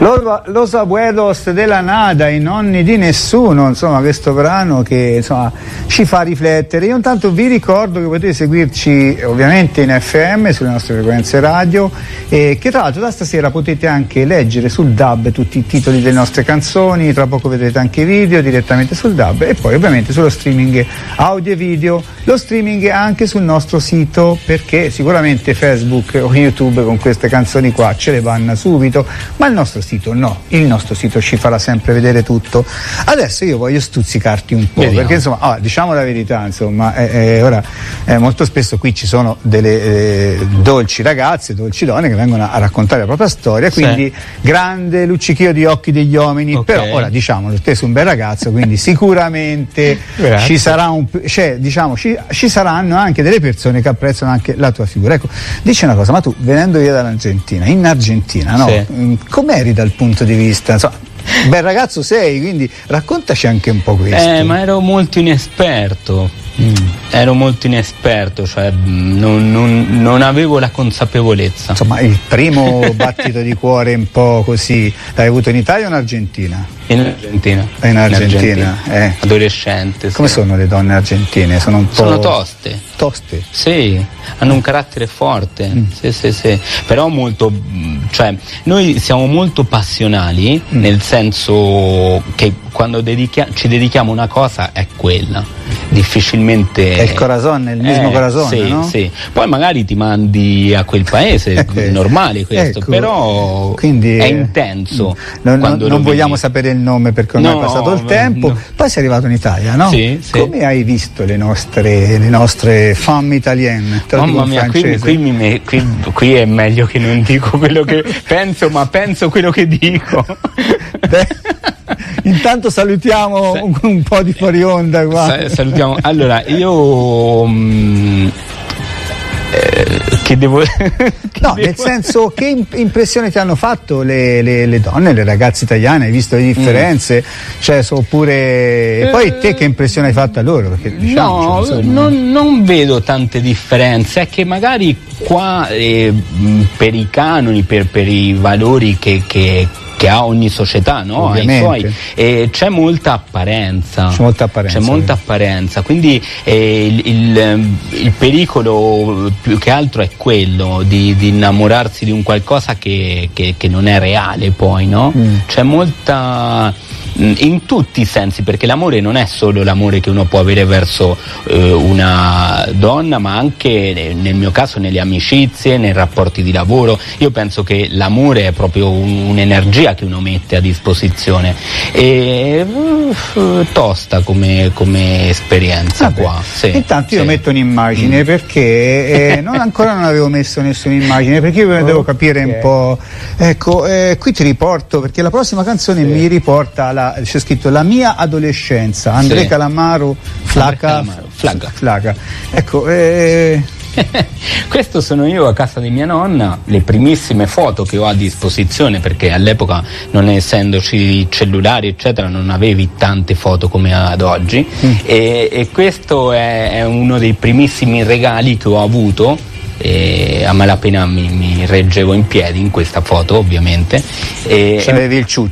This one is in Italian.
Los abuelos della nada, i nonni di nessuno, insomma, questo brano che insomma ci fa riflettere. Io intanto vi ricordo che potete seguirci ovviamente in FM sulle nostre frequenze radio e che tra l'altro da stasera potete anche leggere sul DAB tutti i titoli delle nostre canzoni, tra poco vedrete anche i video direttamente sul DAB e poi ovviamente sullo streaming audio e video. Lo streaming è anche sul nostro sito, perché sicuramente Facebook o YouTube con queste canzoni qua ce le vanno subito, ma il nostro sito no, il nostro sito ci farà sempre vedere tutto. Adesso io voglio stuzzicarti un po'. Vediamo. Perché insomma, diciamo la verità, insomma, ora molto spesso qui ci sono delle dolci ragazze, dolci donne che vengono a raccontare la propria storia, quindi sì, grande luccichio di occhi degli uomini, okay. Però ora diciamolo, te sei un bel ragazzo, quindi sicuramente ci sarà ci saranno anche delle persone che apprezzano anche la tua figura. Ecco, dici una cosa, ma tu venendo via dall'Argentina, in Argentina, no? Sì. Com'eri dal punto di vista, insomma, bel ragazzo sei, quindi raccontaci anche un po' questo. Ma ero molto inesperto. Ero molto inesperto, cioè non avevo la consapevolezza. Insomma, il primo battito di cuore un po' così l'hai avuto in Italia o in Argentina? In Argentina. In Argentina. Adolescente. Come sono le donne argentine? Sono un po'... Sono toste. Toste? Sì, hanno un carattere forte. Sì. Però molto, cioè noi siamo molto passionali, nel senso che quando ci dedichiamo a una cosa è quella. Difficilmente è il corazon, il mismo corazon, sì, no? Sì. Poi magari ti mandi a quel paese, è normale questo, ecco, però quindi è intenso. Non vogliamo sapere il nome perché ormai è passato il tempo. No. Poi sei arrivato in Italia, no? Sì. Come hai visto le nostre femme italienne? Mamma mia, qui è meglio che non dico quello che penso, ma penso quello che dico. Intanto salutiamo un po' di fuori onda qua. Salutiamo. Allora, io che devo nel senso, che impressione ti hanno fatto le donne, le ragazze italiane? Hai visto le differenze? Cioè, oppure poi te che impressione hai fatto a loro? Perché, diciamo, non vedo tante differenze, è che magari qua per i canoni, per i valori che ha ogni società, no? C'è molta apparenza. C'è molta apparenza. Quindi il pericolo più che altro è quello di innamorarsi di un qualcosa che non è reale, poi, no? C'è molta, in tutti i sensi, perché l'amore non è solo l'amore che uno può avere verso una donna, ma anche nel mio caso nelle amicizie, nei rapporti di lavoro. Io penso che l'amore è proprio un'energia che uno mette a disposizione e tosta come esperienza. Qua. Sì, intanto io metto un'immagine perché ancora non avevo messo nessuna immagine, perché io devo capire un po'. Ecco, qui ti riporto, perché la prossima canzone mi riporta c'è scritto la mia adolescenza, André Calamaro, Flaca. Ecco, questo sono io a casa di mia nonna, le primissime foto che ho a disposizione, perché all'epoca, non essendoci cellulari eccetera, non avevi tante foto come ad oggi, e questo è uno dei primissimi regali che ho avuto. A malapena mi reggevo in piedi in questa foto, ovviamente. C'avevi il ciuccio.